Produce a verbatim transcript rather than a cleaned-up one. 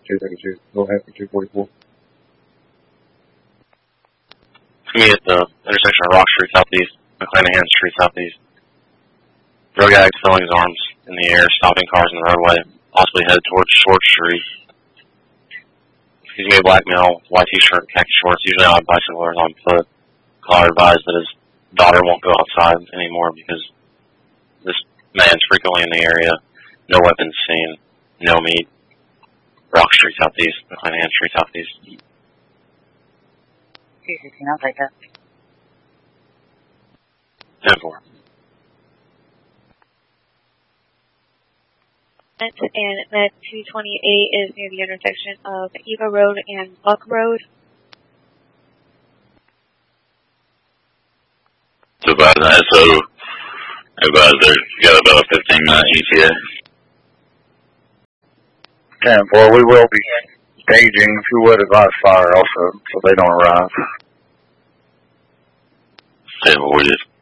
two thirty-two. Go ahead for two forty-four. It's me at the intersection of Rock Street Southeast, McClanahan Street Southeast. Drug addict filling his arms in the air, stopping cars in the roadway, possibly headed towards Short Street. He's made a black male, white t-shirt, khaki shorts, usually on a bicycle or on foot. Caller advised that his daughter won't go outside anymore because this man's frequently in the area. No weapons seen. No meat. Rock Street Southeast, McClanahan Street Southeast. two sixteen, I'll take that. ten four. And Med two twenty-eight is near the intersection of Eva Road and Buck Road. So about that, so about there, you got about a fifteen minute E T A. ten four, we will be staging, if you would advise fire also, so they don't arrive. ten four, we just